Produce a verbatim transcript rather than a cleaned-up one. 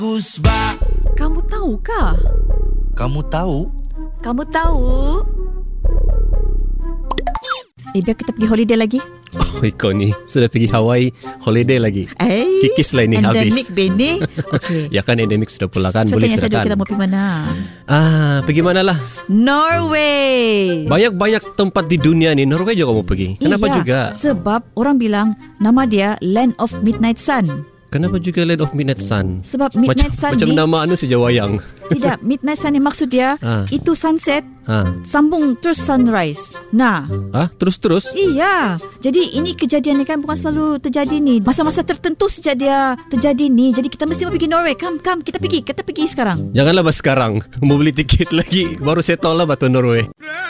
Pusba. Kamu tahu kah? Kamu tahu? Kamu tahu? Eh, biar kita pergi holiday lagi. Oh, kau ni sudah pergi Hawaii holiday lagi. Eh, Kikis lah ini habis. Endemic Benny. Okay. Ya kan endemic sudah pula kan. Boleh Contohnya saya silakan. kita mau pergi mana? Ah, pergi mana lah? Norway. Banyak-banyak tempat di dunia ni. Norway juga mau pergi. Kenapa iya, juga? Sebab orang bilang nama dia Land of Midnight Sun. Kenapa juga Land of Midnight Sun? Sebab Midnight macam, Sun macam ni nama anu saja wayang. Tidak, Midnight Sun ni maksud dia Ah. itu sunset Ah. sambung terus sunrise. Nah, Ah, terus-terus? iya. Jadi ini kejadian ni kan bukan selalu terjadi ni. Masa-masa tertentu sejak dia terjadi ni. Jadi kita mesti mau pergi Norway. Come, come, kita pergi. Kita pergi sekarang. Janganlah bah sekarang. Mau beli tiket lagi. Baru settle lah batu Norway.